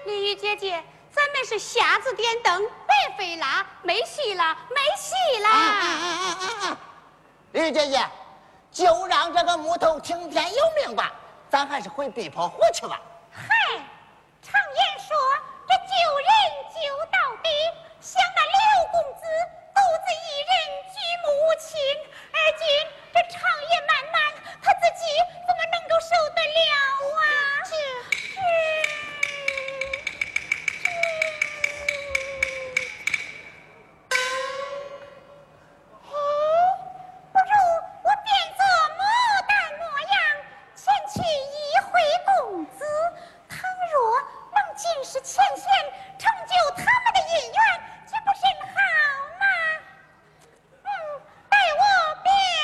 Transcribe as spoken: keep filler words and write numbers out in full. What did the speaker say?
丽玉姐姐，咱们是瞎子点灯，白费啦，没戏啦，没戏啦！ 啊啊啊啊啊啊！丽玉姐姐，就让这个木头听天由命吧，咱还是回地坡湖去吧。 嗨，常言说这救人救到底，想那刘公子独自一人举目无亲，而今这常言慢。